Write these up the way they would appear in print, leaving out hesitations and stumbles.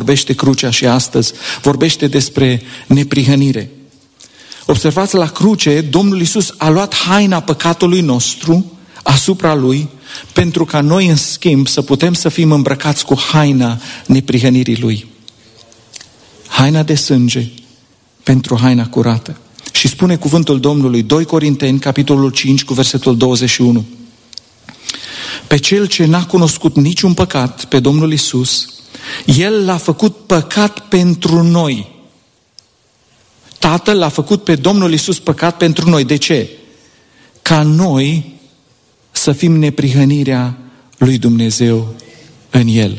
vorbește crucea și astăzi, vorbește despre neprihănire. Observați, la cruce, Domnul Iisus a luat haina păcatului nostru asupra Lui, pentru ca noi, în schimb, să putem să fim îmbrăcați cu haina neprihănirii Lui. Haina de sânge pentru haina curată. Și spune cuvântul Domnului, 2 Corinteni, capitolul 5, cu versetul 21. Pe cel ce n-a cunoscut niciun păcat, pe Domnul Iisus, El l-a făcut păcat pentru noi. Tatăl l-a făcut pe Domnul Iisus păcat pentru noi. De ce? Ca noi să fim neprihănirea lui Dumnezeu în El.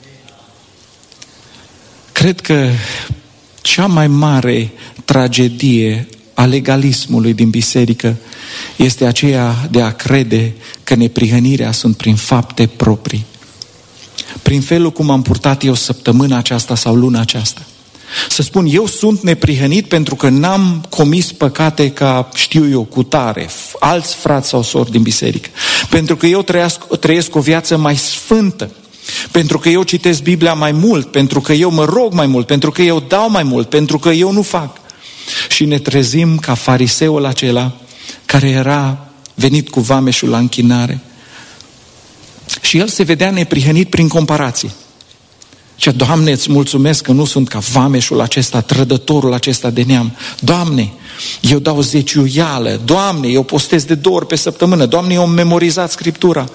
Cred că cea mai mare tragedie a legalismului din biserică este aceea de a crede că neprihănirea sunt prin fapte proprii. Prin felul cum am purtat eu săptămâna aceasta sau luna aceasta. Să spun, eu sunt neprihănit pentru că n-am comis păcate ca, știu eu, cu tare, alți frați sau sori din biserică. Pentru că eu trăiesc o viață mai sfântă. Pentru că eu citesc Biblia mai mult, pentru că eu mă rog mai mult, pentru că eu dau mai mult, pentru că eu nu fac. Și ne trezim ca fariseul acela care era venit cu vameșul la închinare. Și el se vedea neprihănit prin comparație. Și Doamne, îți mulțumesc că nu sunt ca vameșul acesta, trădătorul acesta de neam. Doamne, eu dau zeciuială. Doamne, eu postez de 2 ori pe săptămână. Doamne, eu am memorizat Scriptura.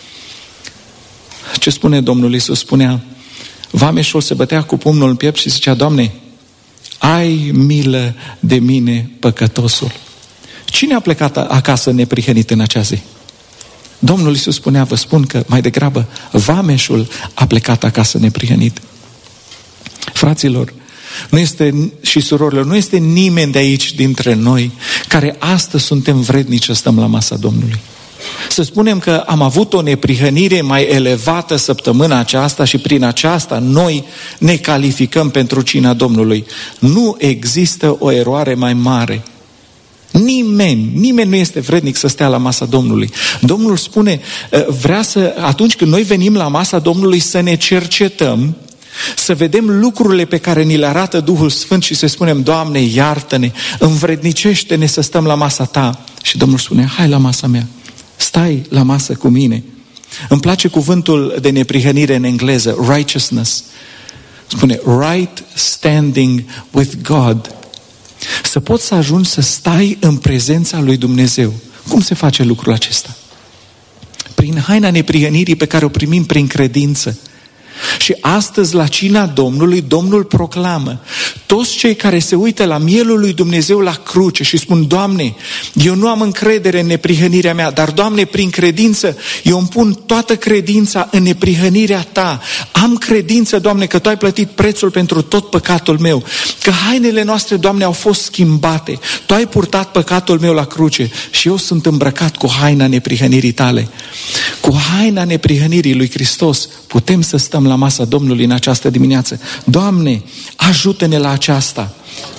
Ce spune Domnul Iisus? Spunea, vameșul se bătea cu pumnul în piept și zicea, Doamne, ai milă de mine, păcătosul. Cine a plecat acasă neprihănit în acea zi? Domnul Iisus spunea, vă spun că mai degrabă vameșul a plecat acasă neprihănit. Fraților, nu este, și surorilor, nu este nimeni de aici dintre noi care astăzi suntem vrednici să stăm la masa Domnului. Să spunem că am avut o neprihănire mai elevată săptămâna aceasta și prin aceasta noi ne calificăm pentru cina Domnului. Nu există o eroare mai mare. Nimeni nu este vrednic să stea la masa Domnului. Domnul spune, vrea să, atunci când noi venim la masa Domnului, să ne cercetăm, să vedem lucrurile pe care ni le arată Duhul Sfânt și să spunem, Doamne, iartă-ne, învrednicește-ne să stăm la masa Ta. Și Domnul spune, hai la masa mea, stai la masă cu mine. Îmi place cuvântul de neprihănire în engleză, righteousness. Spune, right standing with God. Să poți să ajungi să stai în prezența lui Dumnezeu. Cum se face lucrul acesta? Prin haina neprihănirii pe care o primim prin credință. Și astăzi la cina Domnului, Domnul proclamă, toți cei care se uită la mielul lui Dumnezeu la cruce și spun, Doamne, eu nu am încredere în neprihănirea mea, dar Doamne, prin credință, eu îmi pun toată credința în neprihănirea Ta. Am credință, Doamne, că Tu ai plătit prețul pentru tot păcatul meu, că hainele noastre, Doamne, au fost schimbate. Tu ai purtat păcatul meu la cruce și eu sunt îmbrăcat cu haina neprihănirii Tale. Cu haina neprihănirii lui Hristos putem să stăm la masa Domnului în această dimineață. Doamne, ajută-ne la aceasta.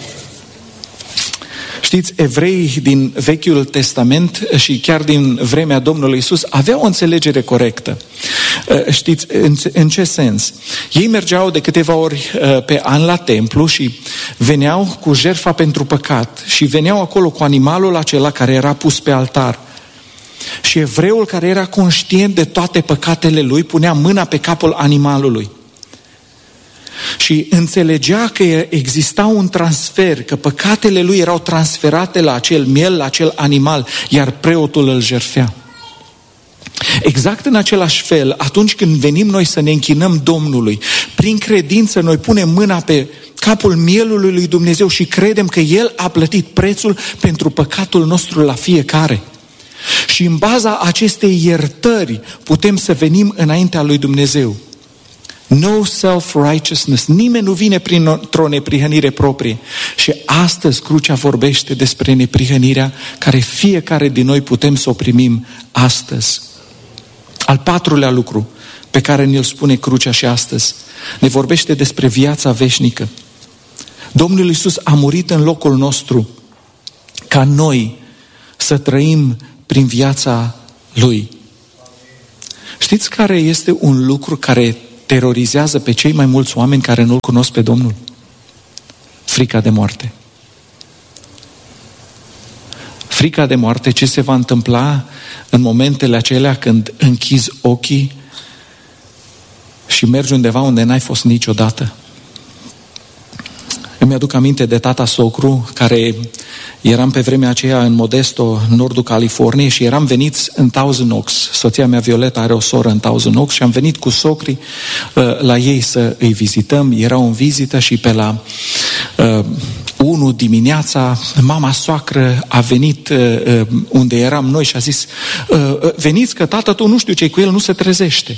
Știți, evreii din Vechiul Testament și chiar din vremea Domnului Iisus aveau o înțelegere corectă. Știți, în ce sens? Ei mergeau de câteva ori pe an la templu și veneau cu jertfa pentru păcat și veneau acolo cu animalul acela care era pus pe altar. Și evreul care era conștient de toate păcatele lui punea mâna pe capul animalului. Și înțelegea că exista un transfer, că păcatele lui erau transferate la acel miel, la acel animal, iar preotul îl jertfea. Exact în același fel, atunci când venim noi să ne închinăm Domnului, prin credință noi punem mâna pe capul mielului lui Dumnezeu și credem că El a plătit prețul pentru păcatul nostru la fiecare. Și în baza acestei iertări putem să venim înaintea lui Dumnezeu. No self-righteousness. Nimeni nu vine printr-o neprihănire proprie. Și astăzi crucea vorbește despre neprihănirea care fiecare din noi putem să o primim astăzi. Al patrulea lucru pe care ne-l spune crucea și astăzi ne vorbește despre viața veșnică. Domnul Iisus a murit în locul nostru ca noi să trăim prin viața Lui. Știți care este un lucru care terorizează pe cei mai mulți oameni care nu-L cunosc pe Domnul? Frica de moarte. Frica de moarte, ce se va întâmpla în momentele acelea când închizi ochii și mergi undeva unde n-ai fost niciodată? Îmi aduc aminte de tata socru, care eram pe vremea aceea în Modesto, în nordul Californiei, și eram veniți în Thousand Oaks. Soția mea, Violeta, are o soră în Thousand Oaks și am venit cu socrii la ei să îi vizităm. Erau în vizită și pe la 1 dimineața, mama soacră a venit unde eram noi și a zis: veniți că tată tu nu știu ce-i cu el, nu se trezește.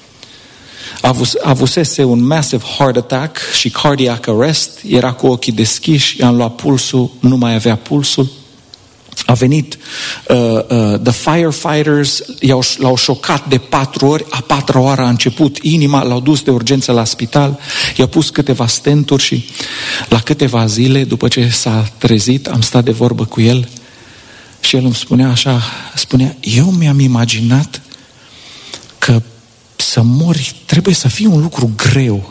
Avusese un massive heart attack și cardiac arrest, era cu ochii deschiși, i-am luat pulsul, nu mai avea pulsul. A venit the firefighters, l-au șocat de 4 ori, a 4-a oară a început inima, l-au dus de urgență la spital, i-au pus câteva stenturi și la câteva zile, după ce s-a trezit, am stat de vorbă cu el și el îmi spunea așa, eu mi-am imaginat că să mori trebuie să fie un lucru greu.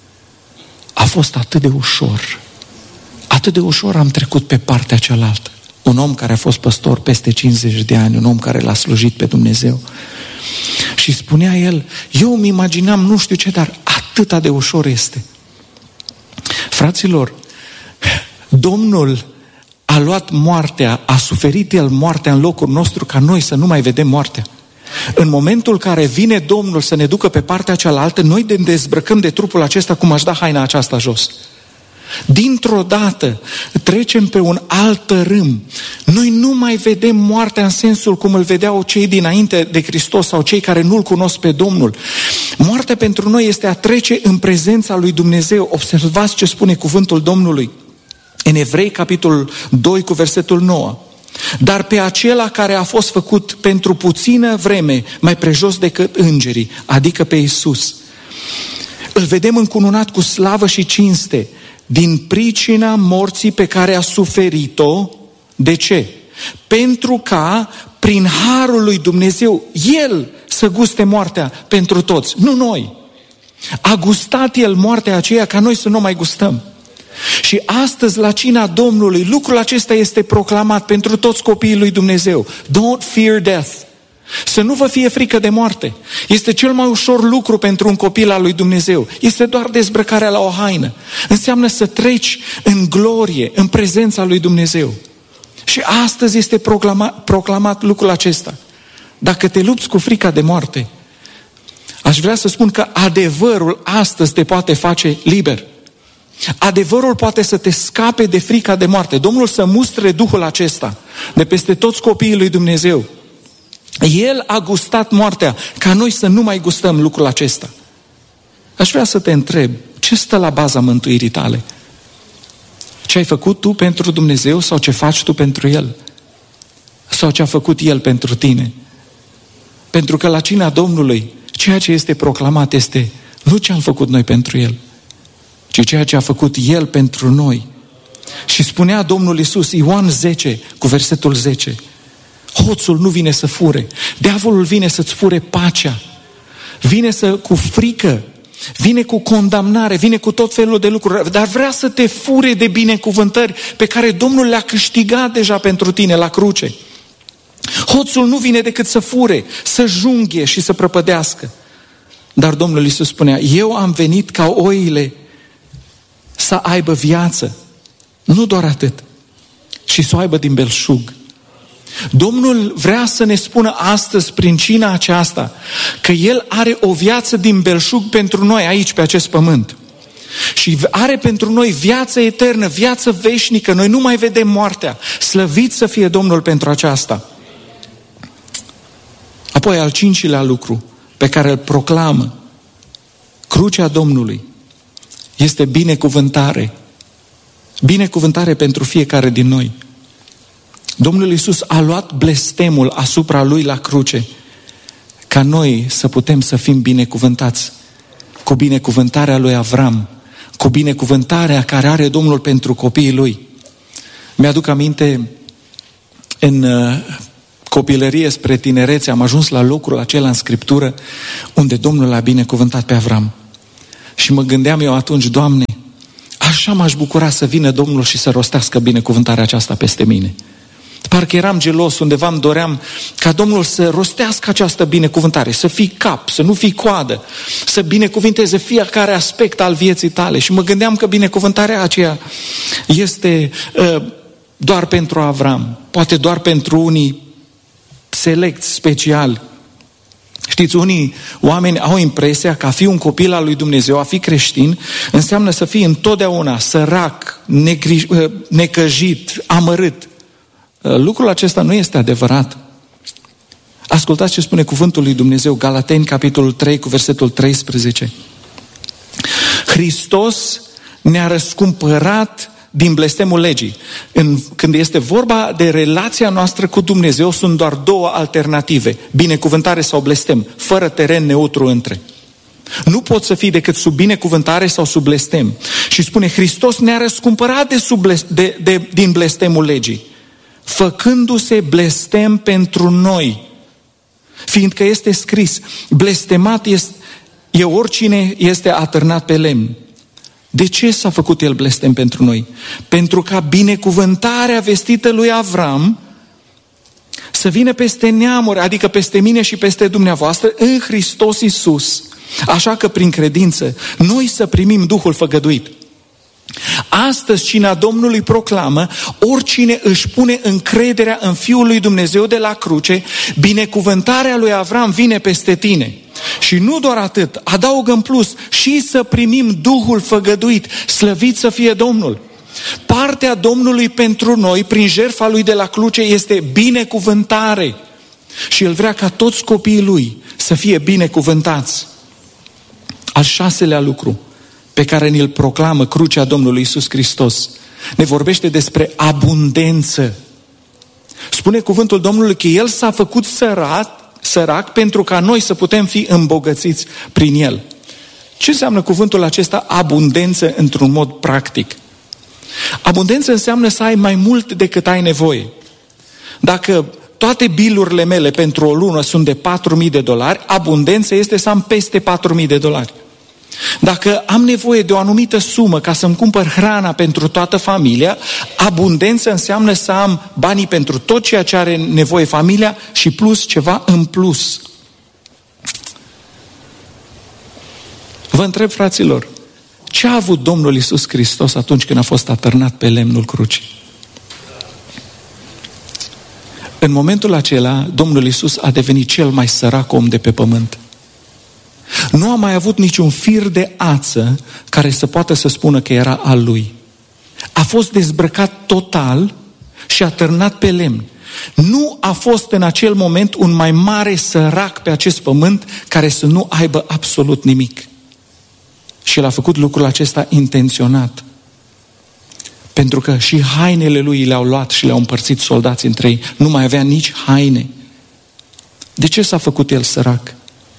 A fost atât de ușor. Atât de ușor am trecut pe partea cealaltă. Un om care a fost păstor peste 50 de ani, un om care l-a slujit pe Dumnezeu. Și spunea el, eu îmi imaginam nu știu ce, dar atâta de ușor este. Fraților, Domnul a luat moartea, a suferit El moartea în locul nostru ca noi să nu mai vedem moartea. În momentul în care vine Domnul să ne ducă pe partea cealaltă, noi ne dezbrăcăm de trupul acesta cum aș da haina aceasta jos. Dintr-o dată trecem pe un alt tărâm. Noi nu mai vedem moartea în sensul cum îl vedeau cei dinainte de Hristos sau cei care nu-L cunosc pe Domnul. Moartea pentru noi este a trece în prezența lui Dumnezeu. Observați ce spune cuvântul Domnului în Evrei, capitolul 2, cu versetul 9. Dar pe acela care a fost făcut pentru puțină vreme mai prejos decât îngerii, adică pe Iisus, îl vedem încununat cu slavă și cinste din pricina morții pe care a suferit-o. De ce? Pentru ca prin harul lui Dumnezeu El să guste moartea pentru toți, nu noi. A gustat El moartea aceea ca noi să nu mai gustăm. Și astăzi, la cina Domnului, lucrul acesta este proclamat pentru toți copiii lui Dumnezeu. Don't fear death. Să nu vă fie frică de moarte. Este cel mai ușor lucru pentru un copil al lui Dumnezeu. Este doar dezbrăcarea la o haină. Înseamnă să treci în glorie, în prezența lui Dumnezeu. Și astăzi este proclamat lucrul acesta. Dacă te lupți cu frica de moarte, aș vrea să spun că adevărul astăzi te poate face liber. Adevărul poate să te scape de frica de moarte. Domnul să mustre Duhul acesta de peste toți copiii lui Dumnezeu. El a gustat moartea ca noi să nu mai gustăm lucrul acesta. Aș vrea să te întreb, ce stă la baza mântuirii tale? Ce ai făcut tu pentru Dumnezeu sau ce faci tu pentru El? Sau ce a făcut El pentru tine? Pentru că la cina Domnului ceea ce este proclamat este nu ce am făcut noi pentru El, ci ceea ce a făcut El pentru noi. Și spunea Domnul Iisus, Ioan 10, cu versetul 10, hoțul nu vine să fure, diavolul vine să-ți fure pacea, vine cu frică, vine cu condamnare, vine cu tot felul de lucruri, dar vrea să te fure de binecuvântări pe care Domnul le-a câștigat deja pentru tine la cruce. Hoțul nu vine decât să fure, să junghe și să prăpădească. Dar Domnul Iisus spunea, eu am venit ca oile să aibă viață, nu doar atât, și să o aibă din belșug. Domnul vrea să ne spună astăzi, prin cina aceasta, că El are o viață din belșug pentru noi aici, pe acest pământ. Și are pentru noi viață eternă, viață veșnică. Noi nu mai vedem moartea. Slăvit să fie Domnul pentru aceasta. Apoi, al 5-lea lucru pe care îl proclamă crucea Domnului este binecuvântare. Binecuvântare pentru fiecare din noi. Domnul Iisus a luat blestemul asupra Lui la cruce ca noi să putem să fim binecuvântați cu binecuvântarea lui Avram, cu binecuvântarea care are Domnul pentru copiii Lui. Mi-aduc aminte, în copilărie spre tinerețe am ajuns la locul acela în Scriptură unde Domnul l-a binecuvântat pe Avram. Și mă gândeam eu atunci, Doamne, așa m-aș bucura să vină Domnul și să rostească binecuvântarea aceasta peste mine. Parcă eram gelos, undeva îmi doream ca Domnul să rostească această binecuvântare, să fii cap, să nu fii coadă, să binecuvinteze fiecare aspect al vieții tale. Și mă gândeam că binecuvântarea aceea este doar pentru Avram, poate doar pentru unii selecți, speciali. Știți, unii oameni au impresia că a fi un copil al lui Dumnezeu, a fi creștin, înseamnă să fii întotdeauna sărac, necăjit, amărât. Lucrul acesta nu este adevărat. Ascultați ce spune cuvântul lui Dumnezeu, Galateni, capitolul 3, cu versetul 13. Hristos ne-a răscumpărat din blestemul legii. Când este vorba de relația noastră cu Dumnezeu, sunt doar două alternative, binecuvântare sau blestem, fără teren neutru între. Nu poți să fii decât sub binecuvântare sau sub blestem. Și spune, Hristos ne-a răscumpărat din blestemul legii, făcându-se blestem pentru noi. Fiindcă este scris, blestemat e oricine este atârnat pe lemn. De ce s-a făcut el blestem pentru noi? Pentru ca binecuvântarea vestită lui Avram să vină peste neamuri, adică peste mine și peste dumneavoastră, în Hristos Iisus. Așa că prin credință noi să primim Duhul făgăduit. Astăzi cina Domnului proclamă, oricine își pune încrederea în Fiul lui Dumnezeu de la cruce, binecuvântarea lui Avram vine peste tine. Și nu doar atât, adaugă în plus și să primim Duhul făgăduit, slăvit să fie Domnul. Partea Domnului pentru noi, prin jertfa lui de la cruce, este binecuvântare. Și El vrea ca toți copiii Lui să fie binecuvântați. Al șaselea lucru pe care ni-l proclamă crucea Domnului Iisus Hristos, ne vorbește despre abundență. Spune cuvântul Domnului că El s-a făcut sărac pentru ca noi să putem fi îmbogățiți prin El. Ce înseamnă cuvântul acesta abundență într-un mod practic? Abundență înseamnă să ai mai mult decât ai nevoie. Dacă toate bilurile mele pentru o lună sunt de $4.000, abundență este să am peste $4.000. Dacă am nevoie de o anumită sumă ca să-mi cumpăr hrana pentru toată familia, abundență înseamnă să am banii pentru tot ceea ce are nevoie familia și plus ceva în plus. Vă întreb, fraților, ce a avut Domnul Iisus Hristos atunci când a fost atârnat pe lemnul crucii? În momentul acela, Domnul Iisus a devenit cel mai sărac om de pe pământ. Nu a mai avut niciun fir de ață care să poată să spună că era al lui. A fost dezbrăcat total și atârnat pe lemn. Nu a fost în acel moment un mai mare sărac pe acest pământ care să nu aibă absolut nimic. Și El a făcut lucrul acesta intenționat. Pentru că și hainele lui le-au luat și le-au împărțit soldații între ei. Nu mai avea nici haine. De ce s-a făcut El sărac?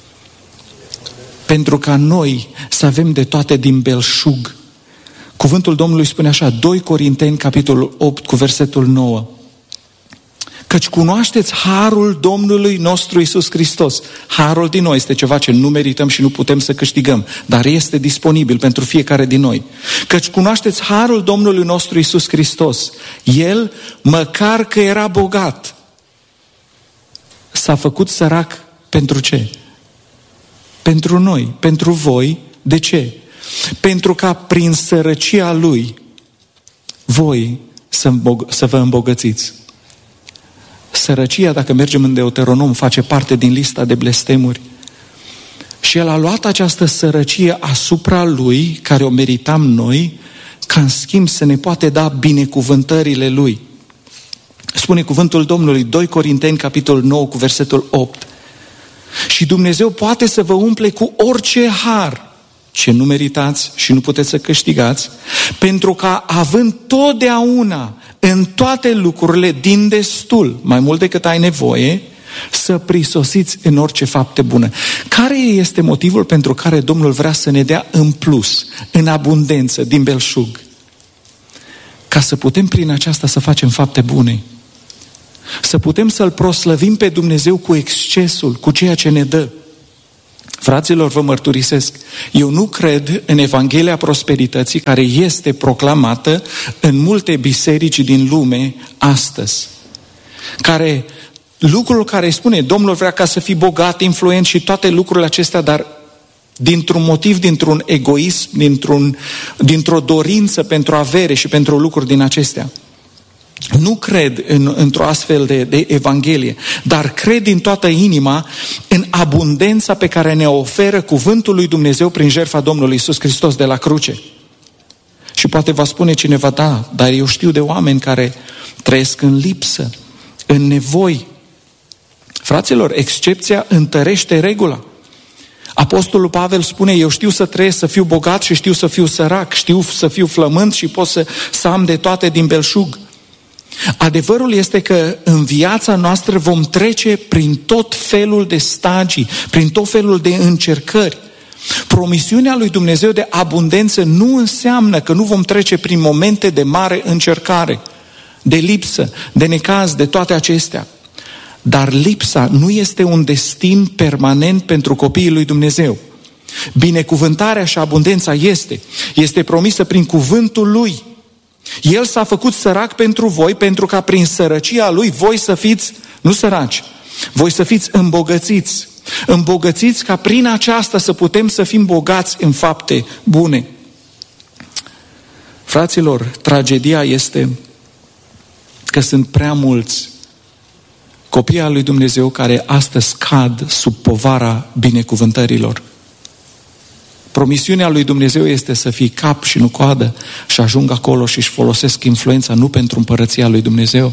Pentru ca noi să avem de toate din belșug. Cuvântul Domnului spune așa, 2 Corinteni, capitolul 8, cu versetul 9. Căci cunoașteți harul Domnului nostru Iisus Hristos. Harul din noi este ceva ce nu merităm și nu putem să câștigăm, dar este disponibil pentru fiecare din noi. Căci cunoașteți harul Domnului nostru Iisus Hristos. El, măcar că era bogat, s-a făcut sărac pentru ce? Pentru noi, pentru voi. De ce? Pentru ca prin sărăcia Lui voi să vă îmbogățiți. Sărăcia, dacă mergem în Deuteronom, face parte din lista de blestemuri. Și El a luat această sărăcie asupra Lui, care o meritam noi, ca în schimb să ne poate da binecuvântările Lui. Spune cuvântul Domnului, 2 Corinteni, capitolul 9, cu versetul 8. Și Dumnezeu poate să vă umple cu orice har ce nu meritați și nu puteți să câștigați, pentru ca având totdeauna în toate lucrurile din destul, mai mult decât ai nevoie, să prisosiți în orice fapte bună. Care este motivul pentru care Domnul vrea să ne dea în plus, în abundență, din belșug? Ca să putem prin aceasta să facem fapte bune. Să putem să-L proslăvim pe Dumnezeu cu excesul, cu ceea ce ne dă. Fraților, vă mărturisesc, eu nu cred în Evanghelia prosperității care este proclamată în multe biserici din lume astăzi. Lucrul care spune, Domnul vrea ca să fii bogat, influent și toate lucrurile acestea, dar dintr-un motiv, dintr-un egoism, dintr-o dorință pentru avere și pentru lucruri din acestea. Nu cred într-o astfel de Evanghelie, dar cred din toată inima în abundența pe care ne oferă cuvântul lui Dumnezeu prin jertfa Domnului Iisus Hristos de la cruce. Și poate va spune cineva, da, dar eu știu de oameni care trăiesc în lipsă, în nevoi. Fraților, excepția întărește regula. Apostolul Pavel spune, eu știu să trăiesc, să fiu bogat și știu să fiu sărac, știu să fiu flământ și pot să am de toate din belșug. Adevărul este că în viața noastră vom trece prin tot felul de stagii, prin tot felul de încercări. Promisiunea lui Dumnezeu de abundență nu înseamnă că nu vom trece prin momente de mare încercare, de lipsă, de necaz, de toate acestea. Dar lipsa nu este un destin permanent pentru copiii lui Dumnezeu. Binecuvântarea și abundența este promisă prin cuvântul lui. El s-a făcut sărac pentru voi, pentru ca prin sărăcia lui voi să fiți, nu săraci, voi să fiți îmbogățiți. Îmbogățiți ca prin aceasta să putem să fim bogați în fapte bune. Fraților, tragedia este că sunt prea mulți copii al lui Dumnezeu care astăzi cad sub povara binecuvântărilor. Promisiunea lui Dumnezeu este să fii cap și nu coadă și ajung acolo și își folosesc influența nu pentru împărăția lui Dumnezeu.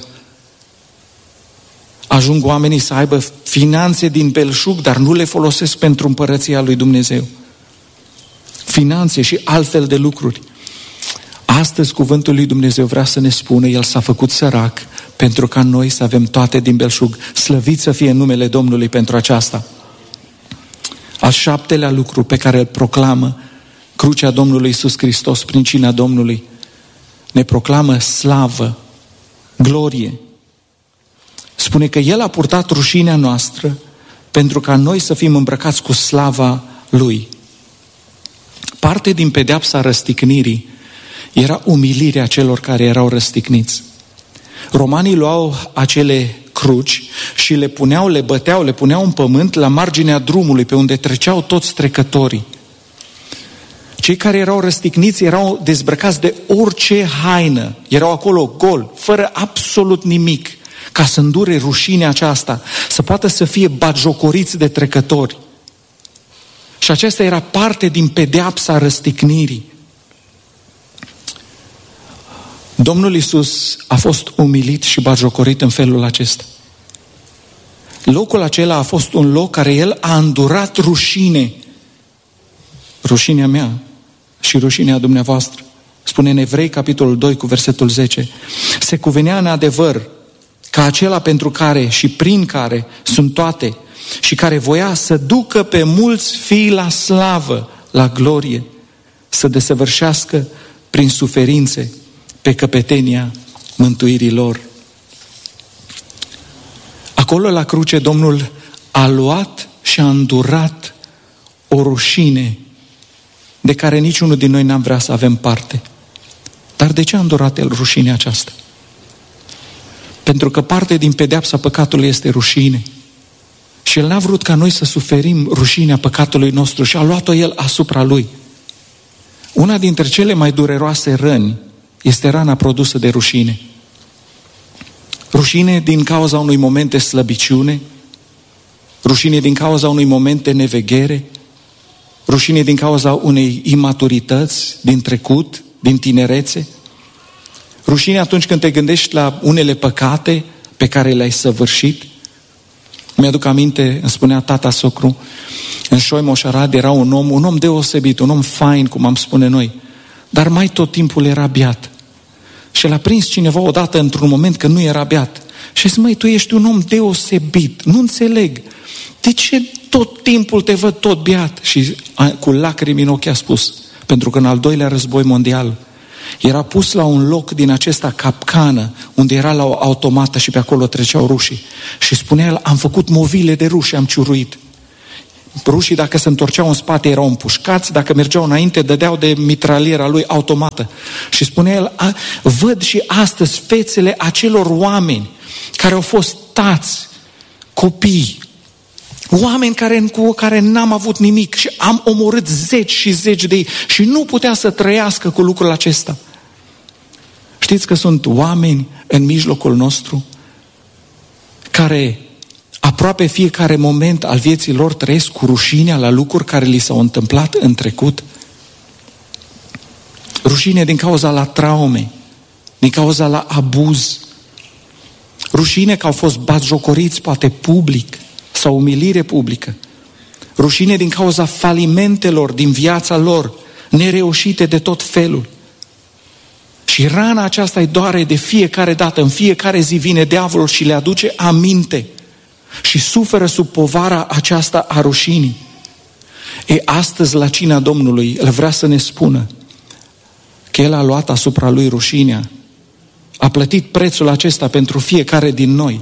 Ajung oamenii să aibă finanțe din belșug, dar nu le folosesc pentru împărăția lui Dumnezeu. Finanțe și altfel de lucruri. Astăzi cuvântul lui Dumnezeu vrea să ne spună, El s-a făcut sărac pentru ca noi să avem toate din belșug. Slăvit să fie numele Domnului pentru aceasta. Al șaptelea lucru pe care îl proclamă crucea Domnului Iisus Hristos prin cina Domnului, ne proclamă slavă, glorie. Spune că El a purtat rușinea noastră pentru ca noi să fim îmbrăcați cu slava Lui. Parte din pedeapsa răstignirii era umilirea celor care erau răstigniți. Romanii luau acele cruci și le băteau, le puneau în pământ la marginea drumului pe unde treceau toți trecătorii. Cei care erau răstigniți erau dezbrăcați de orice haină, erau acolo gol, fără absolut nimic, ca să îndure rușinea aceasta, să poată să fie batjocoriți de trecători. Și aceasta era parte din pedeapsa răstignirii. Domnul Iisus a fost umilit și batjocorit în felul acesta. Locul acela a fost un loc care El a îndurat rușine. Rușinea mea și rușinea dumneavoastră. Spune în Evrei, capitolul 2, cu versetul 10. Se cuvenea în adevăr ca acela pentru care și prin care sunt toate și care voia să ducă pe mulți fii la slavă, la glorie, să desăvârșească prin suferințe pe căpetenia mântuirii lor. Acolo la cruce Domnul a luat și a îndurat o rușine de care niciunul din noi n-am vrea să avem parte. Dar de ce a îndurat El rușinea aceasta? Pentru că parte din pedeapsa păcatului este rușine. Și El n-a vrut ca noi să suferim rușinea păcatului nostru și a luat-o El asupra Lui. Una dintre cele mai dureroase răni este rana produsă de rușine. Rușine din cauza unui moment de slăbiciune, rușine din cauza unui moment de neveghere, rușine din cauza unei imaturități din trecut, din tinerețe, rușine atunci când te gândești la unele păcate pe care le-ai săvârșit. Mi-aduc aminte, îmi spunea tata socru, în Șoimoș Arad era un om deosebit, un om fain, cum am spune noi, dar mai tot timpul era beat. Și l-a prins cineva odată într-un moment când nu era beat. Și zice, măi, tu ești un om deosebit, nu înțeleg. De ce tot timpul te văd tot beat? Și cu lacrimi în ochi a spus, pentru că în al doilea război mondial era pus la un loc din acesta capcană, unde era la o automată și pe acolo treceau rușii. Și spunea el, am făcut movile de ruși, am ciuruit. Rușii, dacă se întorceau în spate, erau împușcați, dacă mergeau înainte, dădeau de mitraliera lui automată. Și spunea el, văd și astăzi fețele acelor oameni care au fost tați, copii, oameni cu care n-am avut nimic și am omorât zeci și zeci de ei și nu putea să trăiască cu lucrul acesta. Știți că sunt oameni în mijlocul nostru care aproape fiecare moment al vieții lor trăiesc cu rușinea la lucruri care li s-au întâmplat în trecut. Rușine din cauza la traume, din cauza la abuz. Rușine că au fost batjocoriți poate public sau umilire publică. Rușine din cauza falimentelor din viața lor, nereușite de tot felul. Și rana aceasta îi doare de fiecare dată, în fiecare zi vine diavolul și le aduce aminte și suferă sub povara aceasta a rușinii. Astăzi la cina Domnului El vrea să ne spună că El a luat asupra Lui rușinea, a plătit prețul acesta pentru fiecare din noi.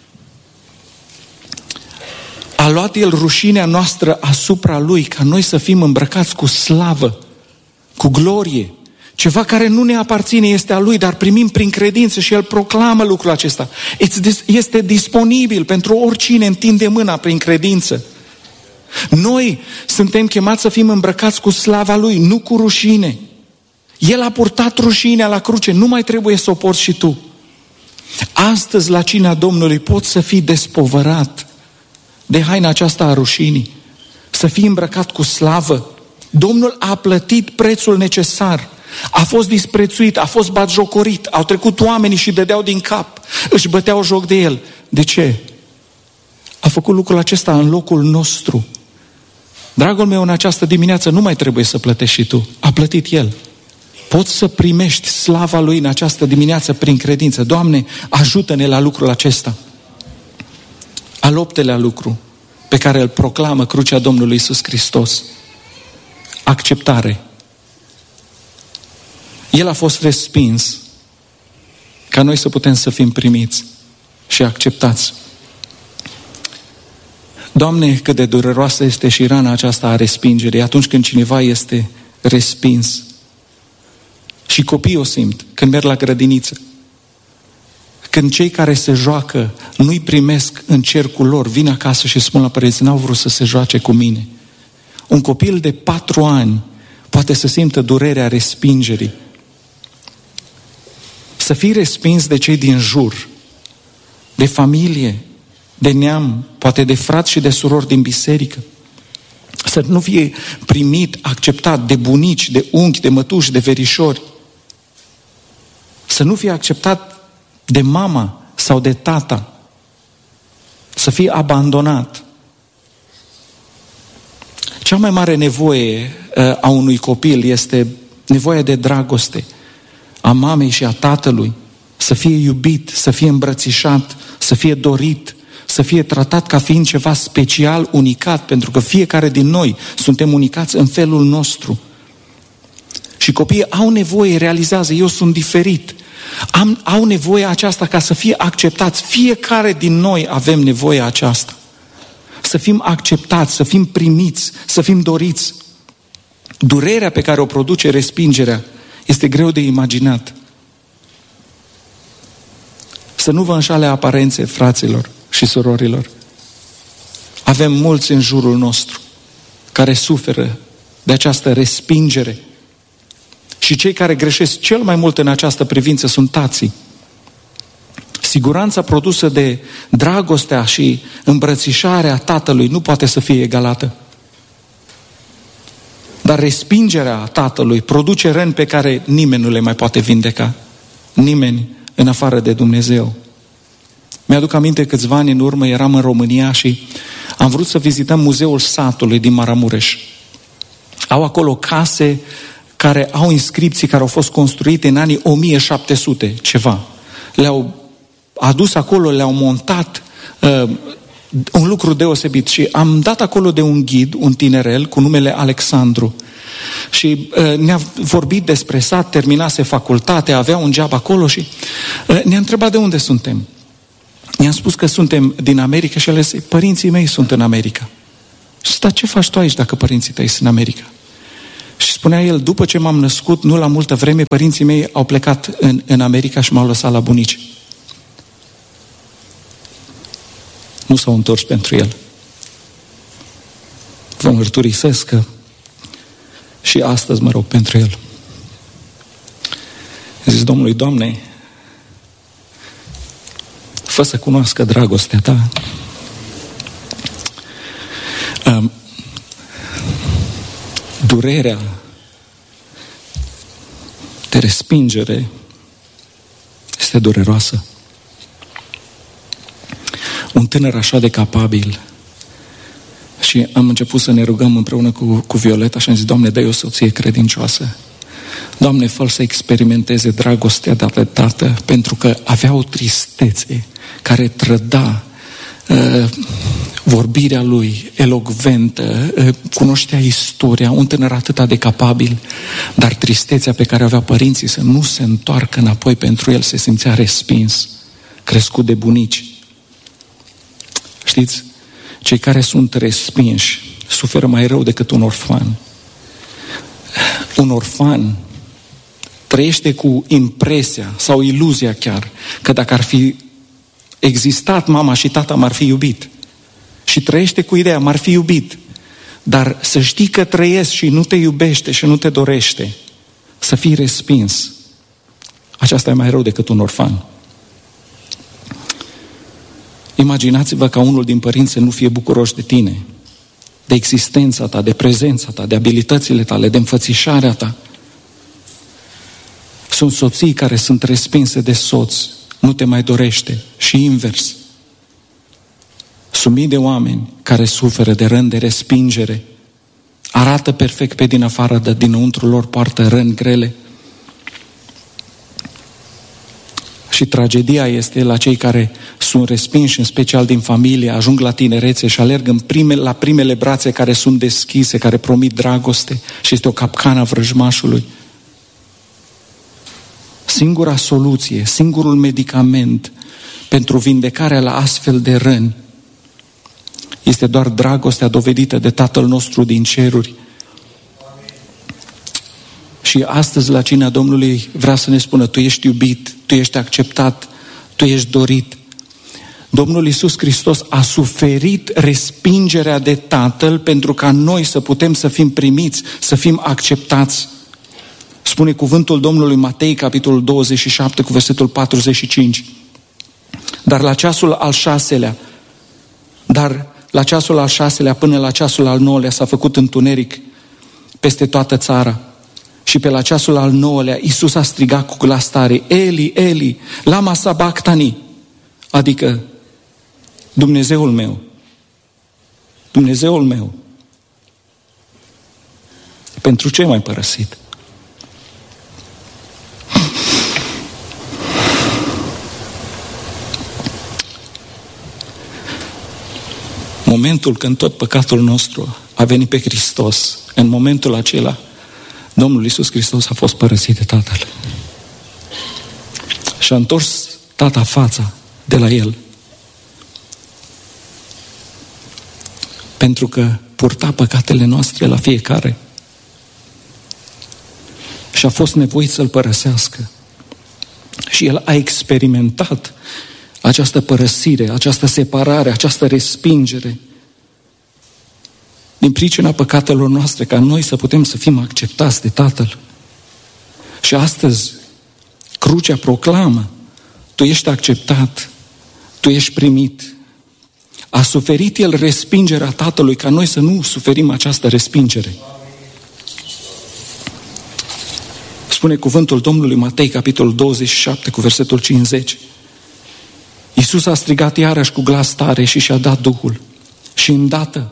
A luat El rușinea noastră asupra Lui ca noi să fim îmbrăcați cu slavă, cu glorie. Ceva care nu ne aparține este a Lui, dar primim prin credință și El proclamă lucrul acesta. Este disponibil pentru oricine întinde mâna prin credință. Noi suntem chemați să fim îmbrăcați cu slava Lui, nu cu rușine. El a purtat rușinea la cruce, nu mai trebuie să o porți și tu. Astăzi la cina Domnului poți să fii despovărat de haina aceasta a rușinii, să fii îmbrăcat cu slavă. Domnul a plătit prețul necesar. A fost disprețuit, a fost batjocorit, au trecut oamenii și dădeau din cap, își băteau joc de El. De ce? A făcut lucrul acesta în locul nostru. Dragul meu, în această dimineață nu mai trebuie să plătești și tu. A plătit El. Poți să primești slava Lui în această dimineață prin credință. Doamne, ajută-ne la lucrul acesta. Al 8-lea lucru pe care îl proclamă crucea Domnului Iisus Hristos. Acceptare. El a fost respins ca noi să putem să fim primiți și acceptați. Doamne, cât de dureroasă este și rana aceasta a respingerii atunci când cineva este respins. Și copiii o simt când merg la grădiniță. Când cei care se joacă nu-i primesc în cercul lor, vin acasă și spun la părinți, n-au vrut să se joace cu mine. Un copil de 4 ani poate să simtă durerea respingerii. Să fii respins de cei din jur, de familie, de neam, poate de frați și de surori din biserică. Să nu fie primit, acceptat de bunici, de unchi, de mătuși, de verișori. Să nu fie acceptat de mama sau de tata. Să fie abandonat. Cea mai mare nevoie a unui copil este nevoia de dragoste a mamei și a tatălui, să fie iubit, să fie îmbrățișat, să fie dorit, să fie tratat ca fiind ceva special, unicat, pentru că fiecare din noi suntem unicați în felul nostru. Și copiii au nevoie, realizează, eu sunt diferit. Au nevoie aceasta ca să fie acceptați. Fiecare din noi avem nevoie aceasta. Să fim acceptați, să fim primiți, să fim doriți. Durerea pe care o produce respingerea este greu de imaginat. Să nu vă înșale aparențe, fraților și surorilor. Avem mulți în jurul nostru care suferă de această respingere. Și cei care greșesc cel mai mult în această privință sunt tații. Siguranța produsă de dragostea și îmbrățișarea tatălui nu poate să fie egalată. Dar respingerea tatălui produce răni pe care nimeni nu le mai poate vindeca. Nimeni în afară de Dumnezeu. Mi-aduc aminte câțiva ani în urmă, eram în România și am vrut să vizităm Muzeul Satului din Maramureș. Au acolo case care au inscripții care au fost construite în anii 1700 ceva. Le-au adus acolo, le-au montat un lucru deosebit și am dat acolo de un ghid, un tinerel cu numele Alexandru și ne-a vorbit despre sat, terminase facultatea, avea un job acolo și ne-a întrebat de unde suntem. I-am spus că suntem din America și el a zis, părinții mei sunt în America. Și zice, dar ce faci tu aici dacă părinții tăi sunt în America? Și spunea el, după ce m-am născut, nu la multă vreme, părinții mei au plecat în America și m-au lăsat la bunici. Nu s-au întors pentru el. Vă mărturisesc că și astăzi mă rog pentru el. Zis Domnului, Doamne, fă să cunoască dragostea Ta. Durerea de respingere este dureroasă. Un tânăr așa de capabil. Și am început să ne rugăm împreună cu Violeta și am zis, Doamne, dă-i o soție credincioasă. Doamne, fă-l să experimenteze dragostea de tată, pentru că avea o tristețe care trăda vorbirea lui elocventă, cunoștea istoria, un tânăr atât de capabil, dar tristețea pe care avea părinții să nu se întoarcă înapoi pentru el, se simțea respins, crescut de bunici. Știți, cei care sunt respinși suferă mai rău decât un orfan. Un orfan trăiește cu impresia sau iluzia chiar că dacă ar fi existat mama și tata m-ar fi iubit. Și trăiește cu ideea, m-ar fi iubit. Dar să știi că trăiesc și nu te iubește și nu te dorește, să fii respins, aceasta e mai rău decât un orfan. Imaginați-vă ca unul din părinți să nu fie bucuroși de tine, de existența ta, de prezența ta, de abilitățile tale, de înfățișarea ta. Sunt soții care sunt respinse de soț, nu te mai dorește, și invers. Sunt mii de oameni care suferă de răni de respingere, arată perfect pe din afară, dar dinăuntru lor poartă răni grele. Și tragedia este la cei care sunt respinși, în special din familie, ajung la tinerețe și alerg la primele brațe care sunt deschise, care promit dragoste, și este o capcană a vrăjmașului. Singura soluție, singurul medicament pentru vindecarea la astfel de răni este doar dragostea dovedită de Tatăl nostru din ceruri. Și astăzi la cina Domnului vrea să ne spună, tu ești iubit, tu ești acceptat, tu ești dorit. Domnul Iisus Hristos a suferit respingerea de Tatăl pentru ca noi să putem să fim primiți, să fim acceptați. Spune cuvântul Domnului Matei, capitolul 27, cu versetul 45. Dar la ceasul al 6-lea până la ceasul al 9-lea s-a făcut întuneric peste toată țara. Și pe la ceasul al 9-lea Iisus a strigat cu glas tare, Eli, Eli, lama sabachthani, adică Dumnezeul meu, Dumnezeul meu, pentru ce m-ai părăsit? Momentul când tot păcatul nostru a venit pe Hristos, în momentul acela, Domnul Iisus Hristos a fost părăsit de Tatăl. Și a întors Tata fața de la El. Pentru că purta păcatele noastre la fiecare. Și a fost nevoit să-L părăsească. Și El a experimentat această părăsire, această separare, această respingere din pricina păcatelor noastre, ca noi să putem să fim acceptați de Tatăl. Și astăzi crucea proclamă, tu ești acceptat, tu ești primit. A suferit El respingerea Tatălui ca noi să nu suferim această respingere. Spune cuvântul Domnului Matei, capitolul 27, cu versetul 50. Iisus a strigat iarăși cu glas tare și și-a dat Duhul. Și îndată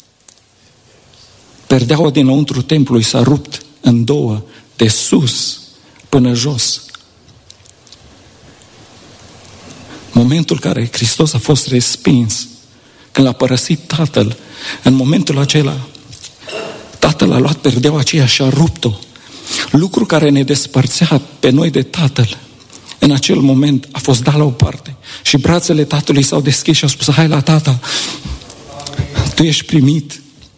perdeaua dinăuntru templului s-a rupt în două, de sus până jos. Momentul în care Hristos a fost respins, când l-a părăsit Tatăl, în momentul acela, Tatăl a luat perdeaua aceea și a rupt-o. Lucru care ne despărțea pe noi de Tatăl, în acel moment a fost dat la o parte. Și brațele Tatălui s-au deschis și a spus, hai la Tata, tu ești primit,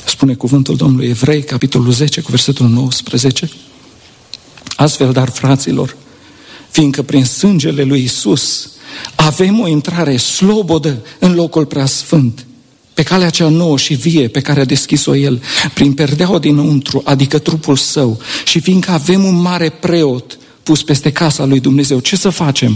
Spune cuvântul Domnului Evrei, capitolul 10, cu versetul 19. Astfel, dar, fraților, fiindcă prin sângele lui Iisus avem o intrare slobodă în locul preasfânt, pe calea cea nouă și vie pe care a deschis-o El, prin perdeaua dinăuntru, adică trupul Său, și fiindcă avem un mare preot pus peste casa lui Dumnezeu, ce să facem?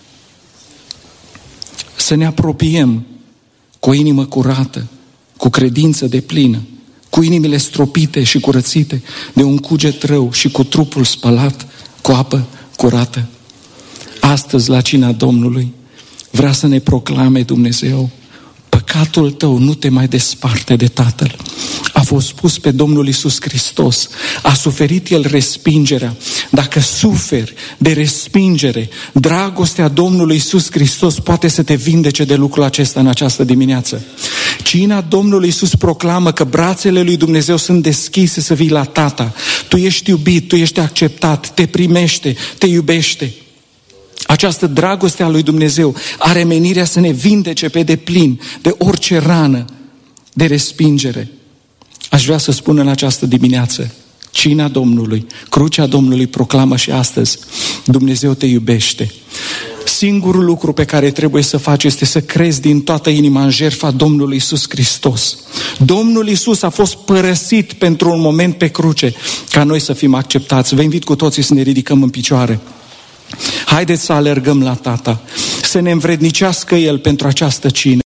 Să ne apropiem cu o inimă curată, cu credință deplină, cu inimile stropite și curățite de un cuget rău și cu trupul spălat cu apă curată. Astăzi, la cina Domnului, vrea să ne proclame Dumnezeu: păcatul tău nu te mai desparte de Tatăl. A fost pus pe Domnul Iisus Hristos, a suferit El respingerea. Dacă suferi de respingere, dragostea Domnului Iisus Hristos poate să te vindece de lucrul acesta în această dimineață. Cina Domnului Iisus proclamă că brațele lui Dumnezeu sunt deschise să vii la Tata. Tu ești iubit, tu ești acceptat, te primește, te iubește. Această dragoste a lui Dumnezeu are menirea să ne vindece pe deplin de orice rană de respingere. Aș vrea să spun în această dimineață, cina Domnului, crucea Domnului proclamă și astăzi: Dumnezeu te iubește. Singurul lucru pe care trebuie să faci este să crezi din toată inima în jertfa Domnului Iisus Hristos. Domnul Iisus a fost părăsit pentru un moment pe cruce ca noi să fim acceptați. Vă invit cu toții să ne ridicăm în picioare. Haideți să alergăm la Tata, să ne învrednicească El pentru această cină.